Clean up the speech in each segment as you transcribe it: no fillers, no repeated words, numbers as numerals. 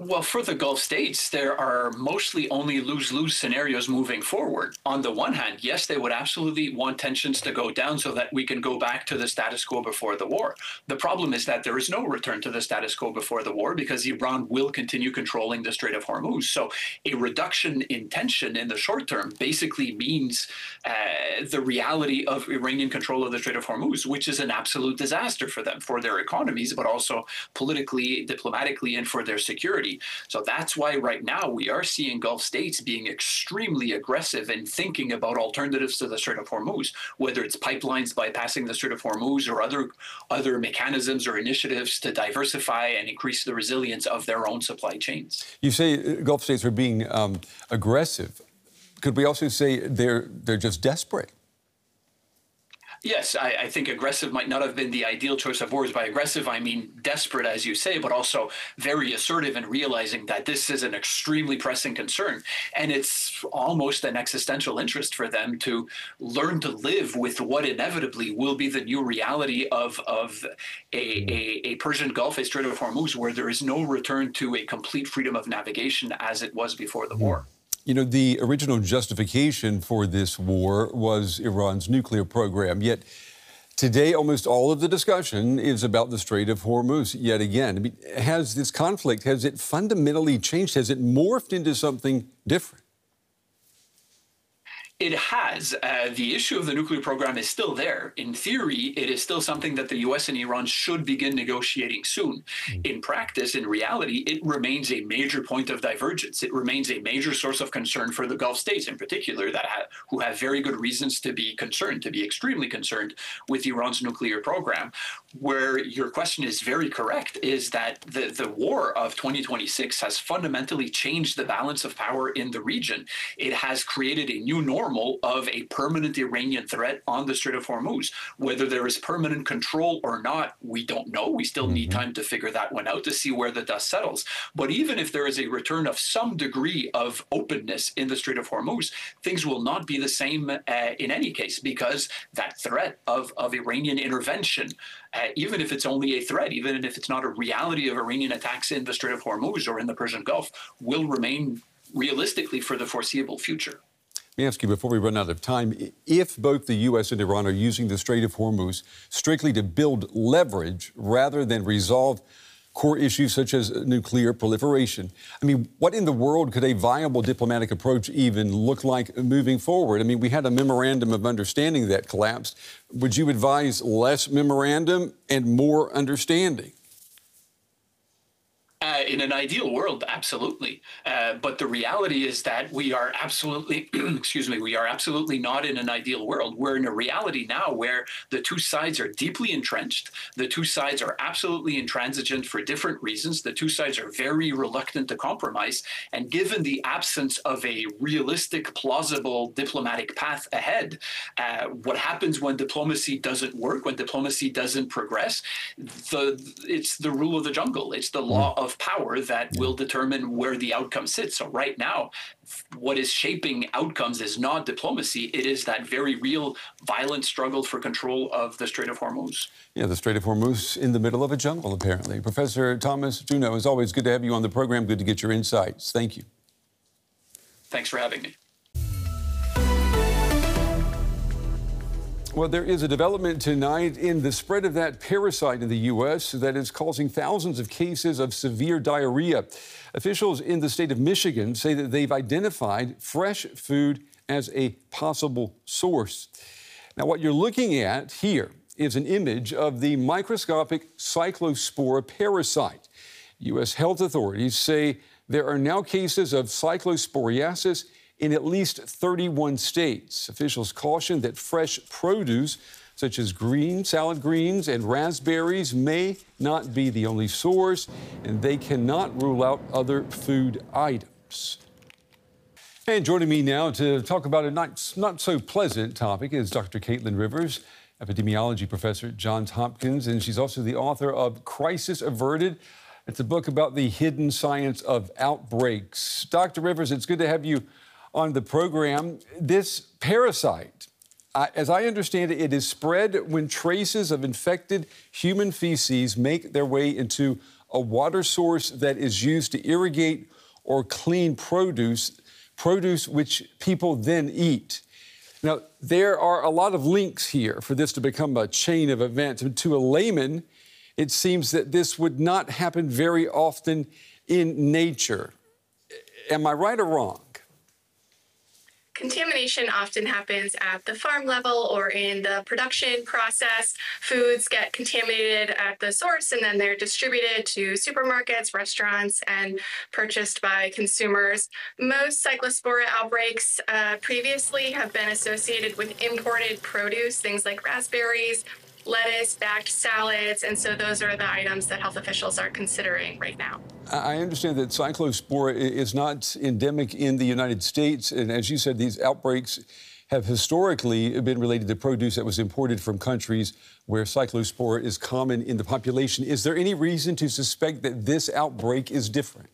Well, for the Gulf states, there are mostly only lose-lose scenarios moving forward. On the one hand, yes, they would absolutely want tensions to go down so that we can go back to the status quo before the war. The problem is that there is no return to the status quo before the war because Iran will continue controlling the Strait of Hormuz. So a reduction in tension in the short term basically means the reality of Iranian control of the Strait of Hormuz, which is an absolute disaster for them, for their economies, but also politically, diplomatically, and for their security. So that's why right now we are seeing Gulf states being extremely aggressive in thinking about alternatives to the Strait of Hormuz, whether it's pipelines bypassing the Strait of Hormuz or other mechanisms or initiatives to diversify and increase the resilience of their own supply chains. You say Gulf states are being aggressive. Could we also say they're just desperate? Yes, I think aggressive might not have been the ideal choice of words. By aggressive, I mean desperate, as you say, but also very assertive in realizing that this is an extremely pressing concern. And it's almost an existential interest for them to learn to live with what inevitably will be the new reality of a Persian Gulf, a Strait of Hormuz, where there is no return to a complete freedom of navigation as it was before the war. You know, the original justification for this war was Iran's nuclear program. Yet today, almost all of the discussion is about the Strait of Hormuz yet again. I mean, has this conflict, has it fundamentally changed? Has it morphed into something different? It has. The issue of the nuclear program is still there. In theory, it is still something that the U.S. and Iran should begin negotiating soon. In practice, in reality, it remains a major point of divergence. It remains a major source of concern for the Gulf states in particular, who have very good reasons to be concerned, to be extremely concerned with Iran's nuclear program. Where your question is very correct is that the war of 2026 has fundamentally changed the balance of power in the region. It has created a new norm of a permanent Iranian threat on the Strait of Hormuz. Whether there is permanent control or not, we don't know. We still need time to figure that one out to see where the dust settles. But even if there is a return of some degree of openness in the Strait of Hormuz, things will not be the same in any case, because that threat of Iranian intervention, even if it's only a threat, even if it's not a reality of Iranian attacks in the Strait of Hormuz or in the Persian Gulf, will remain realistically for the foreseeable future. Let me ask you, before we run out of time, if both the U.S. and Iran are using the Strait of Hormuz strictly to build leverage rather than resolve core issues such as nuclear proliferation, I mean, what in the world could a viable diplomatic approach even look like moving forward? I mean, we had a memorandum of understanding that collapsed. Would you advise less memorandum and more understanding? In an ideal world, absolutely. But the reality is that we are absolutely, we are absolutely not in an ideal world. We're in a reality now where the two sides are deeply entrenched. The two sides are absolutely intransigent for different reasons. The two sides are very reluctant to compromise. And given the absence of a realistic, plausible diplomatic path ahead, what happens when diplomacy doesn't work, when diplomacy doesn't progress, it's the rule of the jungle. It's the law of power that will determine where the outcome sits. So right now, what is shaping outcomes is not diplomacy. It is that very real violent struggle for control of the Strait of Hormuz. Yeah, the Strait of Hormuz in the middle of a jungle, apparently. Professor Thomas Juneau, it's always good to have you on the program. Good to get your insights. Thank you. Thanks for having me. Well, there is a development tonight in the spread of that parasite in the U.S. that is causing thousands of cases of severe diarrhea. Officials in the state of Michigan say that they've identified fresh food as a possible source. Now, what you're looking at here is an image of the microscopic cyclospora parasite. U.S. health authorities say there are now cases of cyclosporiasis in at least 31 states. Officials caution that fresh produce, such as salad greens, and raspberries may not be the only source, and they cannot rule out other food items. And joining me now to talk about a not so pleasant topic is Dr. Caitlin Rivers, epidemiology professor at Johns Hopkins, and she's also the author of Crisis Averted. It's a book about the hidden science of outbreaks. Dr. Rivers, it's good to have you on the program. This parasite, as I understand it, it is spread when traces of infected human feces make their way into a water source that is used to irrigate or clean produce which people then eat. Now, there are a lot of links here for this to become a chain of events. And to a layman, it seems that this would not happen very often in nature. Am I right or wrong? Contamination often happens at the farm level or in the production process. Foods get contaminated at the source and then they're distributed to supermarkets, restaurants, and purchased by consumers. Most cyclospora outbreaks previously have been associated with imported produce, things like raspberries, lettuce, bagged salads, and so those are the items that health officials are considering right now. I understand that cyclospora is not endemic in the United States, and as you said, these outbreaks have historically been related to produce that was imported from countries where cyclospora is common in the population. Is there any reason to suspect that this outbreak is different?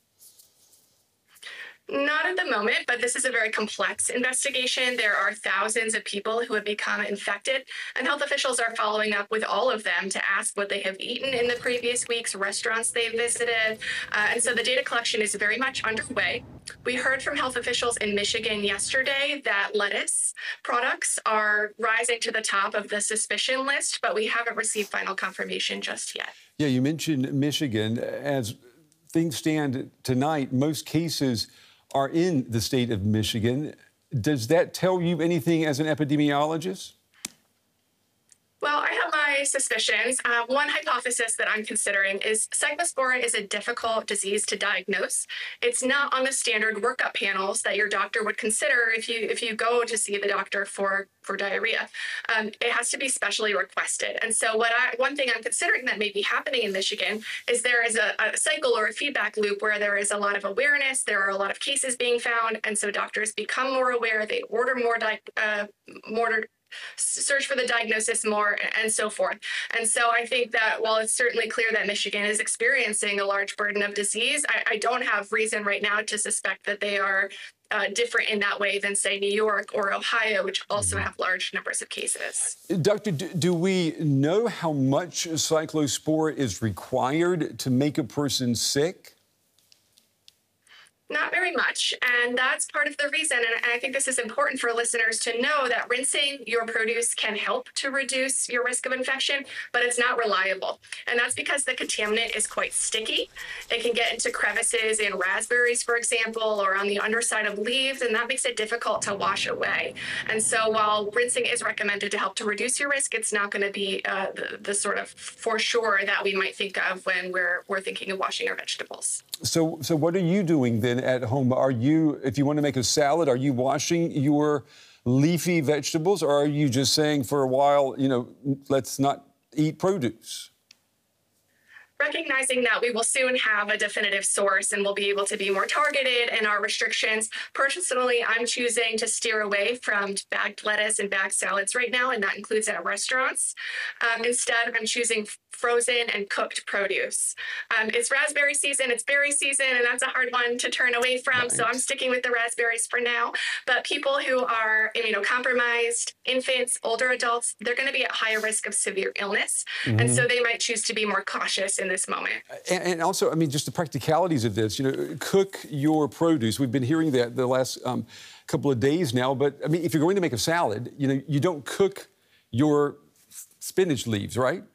Not at the moment, but this is a very complex investigation. There are thousands of people who have become infected, and health officials are following up with all of them to ask what they have eaten in the previous weeks, restaurants they've visited. And so the data collection is very much underway. We heard from health officials in Michigan yesterday that lettuce products are rising to the top of the suspicion list, but we haven't received final confirmation just yet. Yeah, you mentioned Michigan. As things stand tonight, most cases are in the state of Michigan. Does that tell you anything as an epidemiologist? Well, I have my suspicions. One hypothesis that I'm considering is cyclospora is a difficult disease to diagnose. It's not on the standard workup panels that your doctor would consider if you go to see the doctor for diarrhea. It has to be specially requested. And so one thing I'm considering that may be happening in Michigan is there is a cycle or a feedback loop where there is a lot of awareness, there are a lot of cases being found, and so doctors become more aware, they order more search for the diagnosis more, and so forth. And so I think that while it's certainly clear that Michigan is experiencing a large burden of disease, I don't have reason right now to suspect that they are different in that way than, say, New York or Ohio, which also have large numbers of cases. Doctor, do we know how much cyclospora is required to make a person sick? Not very much, and that's part of the reason, and I think this is important for listeners to know, that rinsing your produce can help to reduce your risk of infection, but it's not reliable. And that's because the contaminant is quite sticky. It can get into crevices in raspberries, for example, or on the underside of leaves, and that makes it difficult to wash away. And so while rinsing is recommended to help to reduce your risk, it's not going to be the sort of for sure that we might think of when we're thinking of washing our vegetables. So what are you doing then at home? Are you, if you want to make a salad, are you washing your leafy vegetables, or are you just saying for a while, let's not eat produce? Recognizing that we will soon have a definitive source and we'll be able to be more targeted in our restrictions. Personally, I'm choosing to steer away from bagged lettuce and bagged salads right now, and that includes at restaurants. Instead, I'm choosing frozen and cooked produce. It's raspberry season, it's berry season, and that's a hard one to turn away from. Right. So I'm sticking with the raspberries for now. But people who are immunocompromised, infants, older adults, they're going to be at higher risk of severe illness. Mm-hmm. And so they might choose to be more cautious in this moment. And also, just the practicalities of this, cook your produce. We've been hearing that the last couple of days now. But, if you're going to make a salad, you don't cook your spinach leaves, right?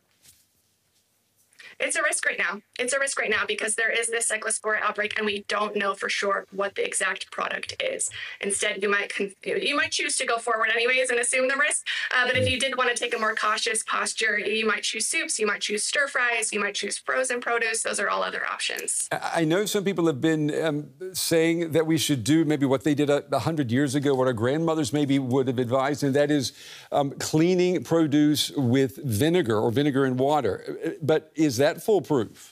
It's a risk right now. It's a risk right now because there is this cyclospora outbreak, and we don't know for sure what the exact product is. Instead, you might choose to go forward anyways and assume the risk. But if you did want to take a more cautious posture, you might choose soups, you might choose stir fries, you might choose frozen produce. Those are all other options. I know some people have been saying that we should do maybe what they did 100 years ago, what our grandmothers maybe would have advised, and that is cleaning produce with vinegar or vinegar and water. But is that foolproof?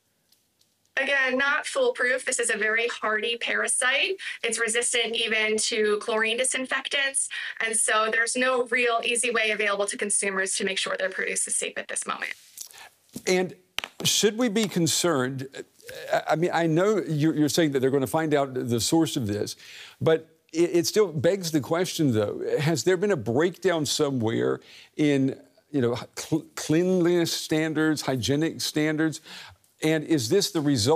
Again, not foolproof. This is a very hardy parasite. It's resistant even to chlorine disinfectants. And so there's no real easy way available to consumers to make sure their produce is safe at this moment. And should we be concerned? I know you're saying that they're going to find out the source of this, but it still begs the question, though, has there been a breakdown somewhere in cleanliness standards, hygienic standards? And is this the result